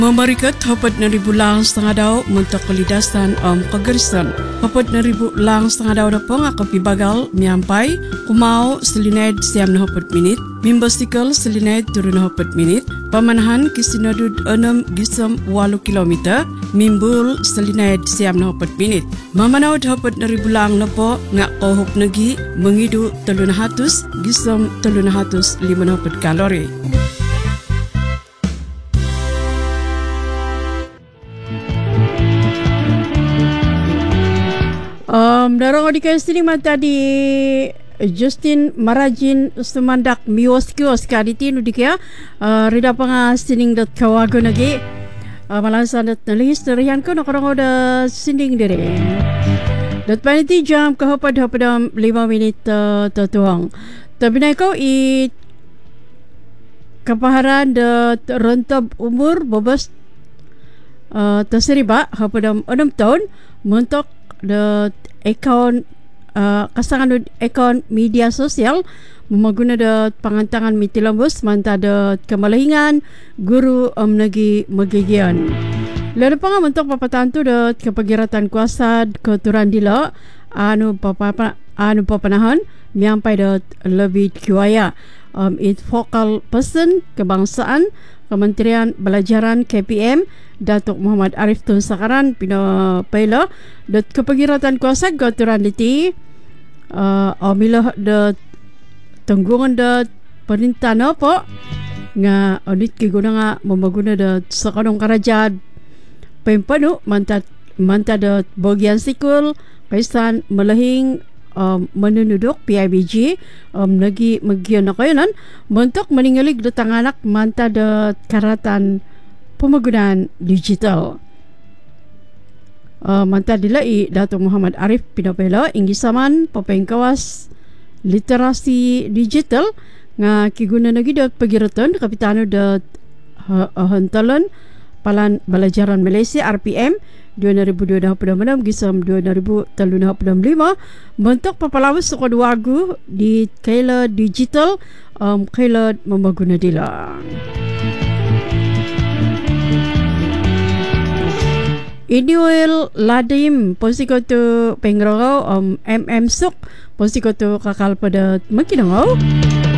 Memarikat hapat na ribu lang setengah daw mentok kalidasan kagarisan. Hapat na ribu lang setengah daw na pong ako pibagal miyampai kumao selined siam na hapat minit. Mimbasikal selined turun na hapat minit. Pamanahan kisinadud 6 gisam 8 kilometer. Mimbul selined siam na hapat minit. Mamanawad hapat na ribu lang na po nga kohop nagi mengidu 300 gisam 305 kalori. Darang di sini mata di Justin Marajin Sumandak Miwaskios kaditi nu dikia rida panga sining dot kawago nagi malasan dot nalis terian ko nakarang oda sinding dire dot paniti jam kahapadam 5 minit tuang tapi na ko i kapaharan dot rentab umur bobas tasiriba hapadam 6 tahun mentok dot account kasangan account media sosial memaguna dot pangantangan mitilambus manta dot kemalahingan guru nagi magigian lalu panga mentok papatantu dot kepagiratan kuasa keturan dila anu papanahan miampai dot lebih kiwaya it focal person kebangsaan Kementerian Belajaran KPM Datuk Muhammad Arif Tun Sakaran Pina Paila dat kepagiratan kuasa gaturan diti milah dat tanggungan dat perintah napa nga audit kiguna nga memaguna dat sakanong karajaan pempanu manta dat bagian sikul kaisan malahing menunuduk PIBG lagi magian na kayo nan bentuk meningalig datang anak manta dat karatan pemagunaan digital manta dilai Datuk Muhammad Arif pinapela inggisaman papengkawas literasi digital nga kiguna nagi dat pagiratan kapitano dat hantalan palan belajaran Malaysia RPM 2026 gisam 2035 bentuk papalawas sa kodwagu di kaila digital kaila memaguna dila Inuel Ladim posikoto pengrogau MM Suk posikoto kakal pada makinangau